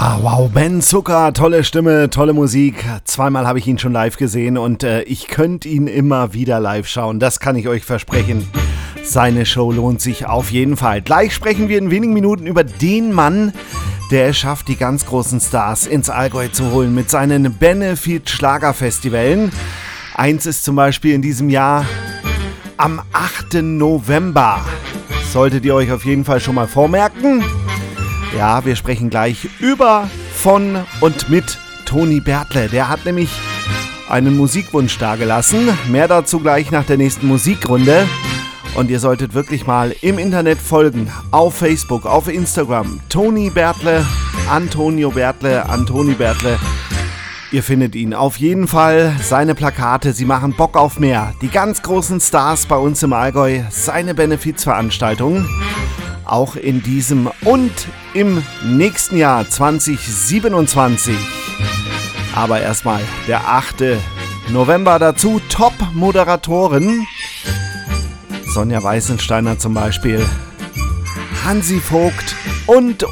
Wow, Ben Zucker, tolle Stimme, tolle Musik. Zweimal habe ich ihn schon live gesehen und ich könnte ihn immer wieder live schauen. Das kann ich euch versprechen. Seine Show lohnt sich auf jeden Fall. Gleich sprechen wir in wenigen Minuten über den Mann, der es schafft, die ganz großen Stars ins Allgäu zu holen mit seinen Benefit-Schlagerfestivalen. Eins ist zum Beispiel in diesem Jahr am 8. November. Solltet ihr euch auf jeden Fall schon mal vormerken. Ja, wir sprechen gleich über, von und mit Toni Bertle. Der hat nämlich einen Musikwunsch dagelassen. Mehr dazu gleich nach der nächsten Musikrunde. Und ihr solltet wirklich mal im Internet folgen. Auf Facebook, auf Instagram. Toni Bertle, Antonio Bertle, Antoni Bertle. Ihr findet ihn auf jeden Fall. Seine Plakate, sie machen Bock auf mehr. Die ganz großen Stars bei uns im Allgäu. Seine Benefizveranstaltungen. Auch in diesem und im nächsten Jahr 2027. Aber erstmal der 8. November dazu. Top-Moderatoren. Sonja Weißensteiner zum Beispiel. Hansi Vogt und.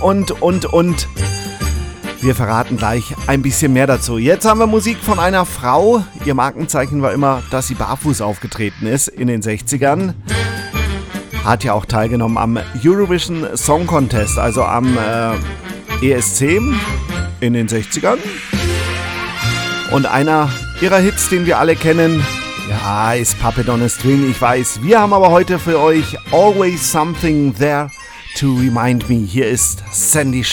Wir verraten gleich ein bisschen mehr dazu. Jetzt haben wir Musik von einer Frau. Ihr Markenzeichen war immer, dass sie barfuß aufgetreten ist in den 60ern. Hat ja auch teilgenommen am Eurovision Song Contest, also am ESC in den 60ern. Und einer ihrer Hits, den wir alle kennen, ja, ist Puppet on a String, ich weiß. Wir haben aber heute für euch Always Something There to Remind Me. Hier ist Sandy